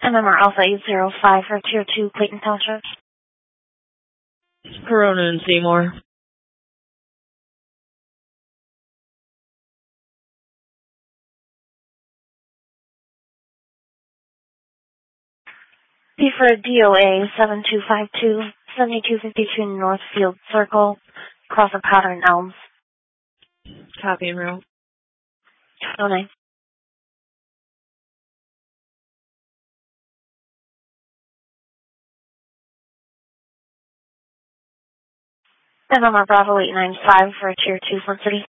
MMR Alpha 805 for Tier 2, Clayton Township. Corona and Seymour. P for DOA 7252, 7252 Northfield Circle, across of Powder and Elms. Copy and route. 09. MMR Bravo 895 for Tier 2, Flint City.